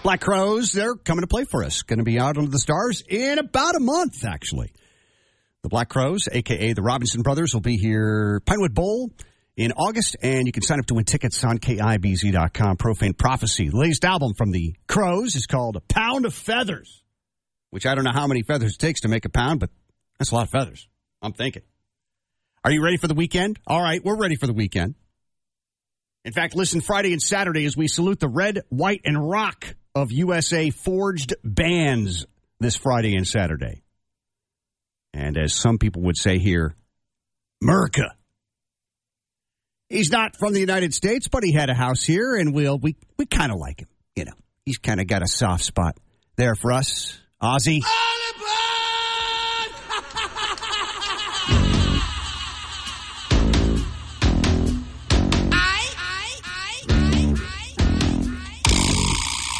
Black Crowes, they're coming to play for us. Going to be out under the stars in about a month, actually. The Black Crowes, a.k.a. the Robinson Brothers, will be here Pinewood Bowl in August, and you can sign up to win tickets on KIBZ.com. Profane Prophecy. The latest album from the Crowes is called A Pound of Feathers, which I don't know how many feathers it takes to make a pound, but that's a lot of feathers, I'm thinking. Are you ready for the weekend? All right, we're ready for the weekend. In fact, listen Friday and Saturday as we salute the red, white, and rock of USA forged bands this Friday and Saturday. And as some people would say here, America. He's not from the United States, but he had a house here, and we kind of like him. You know, he's kind of got a soft spot there for us. Ozzy.